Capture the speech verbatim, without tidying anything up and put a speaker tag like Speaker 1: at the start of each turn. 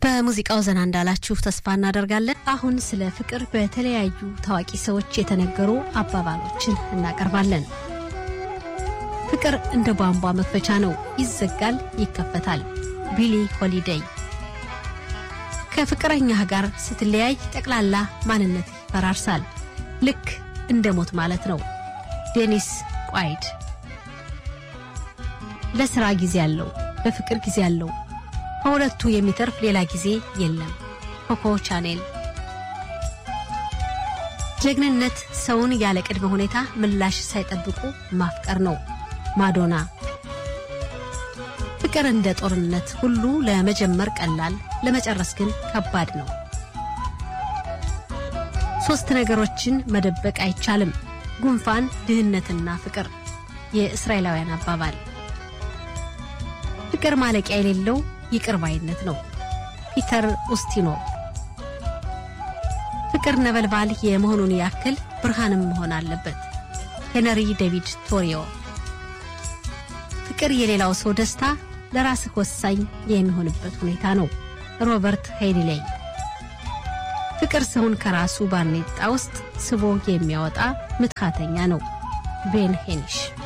Speaker 1: በሙዚቃው ዘና እንዳላችሁ ተስፋ እናደርጋለን። አሁን ስለ ፍቅር በተለያዩ ታዋቂ ሰዎች የተነገሩ አባባሎችን እናቀርባለን። ፍቅር እንደ ቧንቧ መክፈቻ ነው፣ ይዘጋል ይከፈታል። ቢሊ ሆሊዴይ። ከፍቅረኛህ ጋር ስትለያይ ጠቅላላ ማንነት ይፈራርሳል፣ ልክ እንደ ሞት ማለት ነው። ዴኒስ ቋይድ። ለስራ ጊዜ ያለው ለፍቅር ጊዜ ያለው ከሁለቱ የሚተርፍ ሌላ ጊዜ የለም። ኮኮ ቻኔል። ጀግንነት ሰውን ያለ ቅድመ ሁኔታ ምላሽ ሳይጠብቁ ማፍቀር ነው። ማዶና። ፍቅር እንደ ጦርነት ሁሉ ለመጀመር ቀላል፣ ለመጨረስ ግን ከባድ ነው። ሶስት ነገሮችን መደበቅ አይቻልም፣ ጉንፋን፣ ድህነትና ፍቅር። የእስራኤላውያን አባባል። ፍቅር ማለቂያ የሌለው ይቅር ባይነት ነው። ፒተር ኡስቲኖቭ። ፍቅር ነበልባል የመሆኑን ያክል ብርሃንም መሆን አለበት። ሄነሪ ዴቪድ ቶሪዮ። ፍቅር የሌላው ሰው ደስታ ለራስህ ወሳኝ የሚሆንበት ሁኔታ ነው። ሮበርት ሄይሊሌይ። ፍቅር ሰውን ከራሱ ባርኔጣ ውስጥ ስቦ የሚያወጣ ምትሃተኛ ነው። ቤን ሄኒሽ።